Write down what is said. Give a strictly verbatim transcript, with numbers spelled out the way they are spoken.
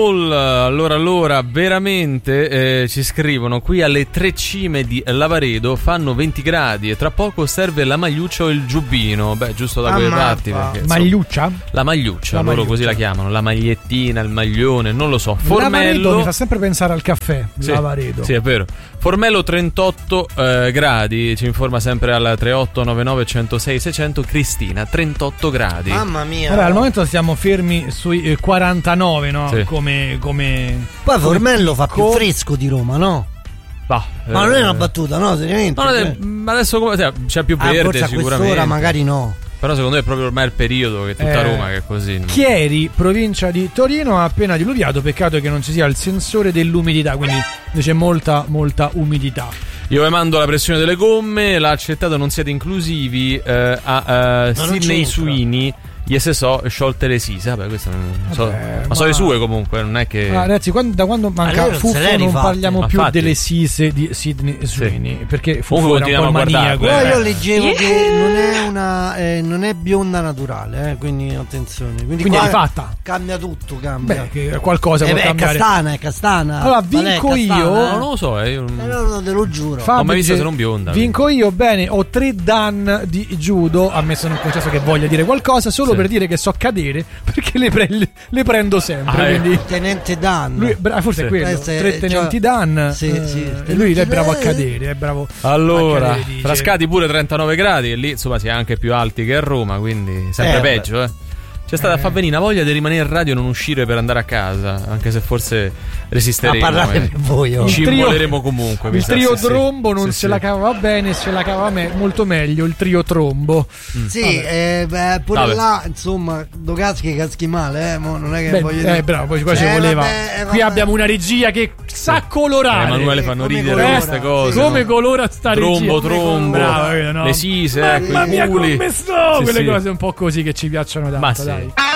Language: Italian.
Paul, allora allora veramente eh, ci scrivono qui alle Tre Cime di Lavaredo fanno venti gradi e tra poco serve la magliuccia o il giubbino. Beh, giusto da quelle parti perché, insomma, magliuccia? La magliuccia, la loro magliuccia. così la chiamano, la magliettina, il maglione, non lo so. Formello Lavaredo mi fa sempre pensare al caffè, sì, Lavaredo. Sì, è vero. Formello trentotto eh, gradi, ci informa sempre al tre otto nove nove uno zero sei sei zero zero Cristina, trentotto gradi. Mamma mia. Vabbè, al momento siamo fermi sui eh, quarantanove, no? Sì. Come, come Poi Formello fa più co- fresco di Roma, no? Bah, Ma eh, non è una battuta, no? Seriamente. no, no, ma adesso come, cioè, c'è più Ah, verde forse a sicuramente. quest'ora magari no. Però secondo me è proprio ormai il periodo che è tutta Eh, Roma che è così. Chieri, provincia di Torino, ha appena diluviato. Peccato che non ci sia il sensore dell'umidità, quindi c'è molta, molta umidità. Io vi mando la pressione delle gomme, l'ha accettato, non siete inclusivi eh, a uh, Sidney Sweeney. Gli se so sciolte le sise, vabbè, queste non so, Vabbè, ma, ma sono le sue comunque, non è che. Ah, ragazzi, quando, da quando manca Allora, se Fuffo l'hai non rifatte. parliamo Ma più fatti. delle sise di Sidney Sweeney, perché Fuffo Comunque era un po' il continuiamo a maniaco. guardarle. Poi Eh. io leggevo che non è una eh, non è bionda naturale, eh, quindi attenzione. Quindi, Quindi qua hai fatta? Cambia tutto, cambia. Beh, che qualcosa Eh può beh, è cambiare. castana, è castana. Allora, Valè, vinco è castana, io. eh? No, non lo so, eh, io non- Eh, no, no, te lo giuro. Fabio Ho mai visto dice, se non bionda, vinco io, bene, ho tre dan di judo, ammesso non concesso che voglia dire qualcosa, solo Sì. per dire che so cadere, perché le, pre- le prendo sempre. Ah, quindi Tenente Dan. lui, bra- forse Sì. è quello, Questo è- tre tenenti cioè- dan. Sì, eh, sì. e lui è bravo a Eh. cadere, è bravo Allora, a cadere, dice. Frascati pure trentanove gradi e lì insomma si è anche più alti che a Roma, quindi sempre Eh, peggio, eh. C'è stata a far venire una voglia di rimanere in radio e non uscire per andare a casa, anche se forse A resisteremo. parlare eh. per voi. oh. Il Ci trio- immoleremo comunque. mi Il sa, trio sì, sì. trombo non Sì, se sì. la cava bene, se la cava me- molto meglio il trio trombo. Sì, eh, beh, pure Vabbè. là, insomma, do caschi caschi male, eh, mo non è che Beh, voglio eh, dire. bravo, poi qua ci Eh, voleva. vabbè, eh, Qui vabbè. abbiamo una regia che sa colorare. Eh, Emanuele fanno come ridere colora, queste cose. Come no? colora sta regia? Trombo, trombo, Bravo, no? le sise, Mamma ecco, i mia, culi. come sto? Sì, Quelle sì. cose un po' così che ci piacciono tanto, Ma sì. dai.